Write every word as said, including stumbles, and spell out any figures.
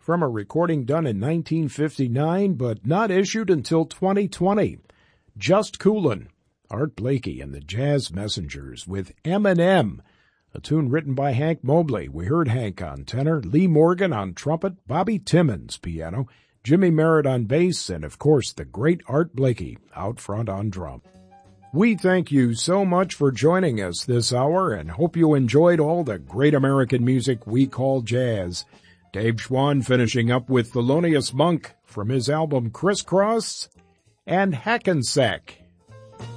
from a recording done in nineteen fifty-nine but not issued until twenty twenty. Just Coolin', Art Blakey and the Jazz Messengers with M and M, a tune written by Hank Mobley. We heard Hank on tenor, Lee Morgan on trumpet, Bobby Timmons piano, Jimmy Merritt on bass, and of course the great Art Blakey out front on drum. We thank you so much for joining us this hour and hope you enjoyed all the great American music we call jazz. Dave Schwann finishing up with Thelonious Monk from his album Crisscross and Hackensack